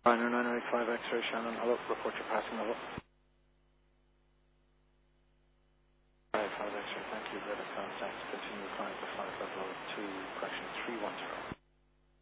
Rhino 985 X-ray, Shannon, hello, report your passing level. 985 X-ray, thank you, British Sound, thanks, continue flying for flight level 2, correction 310.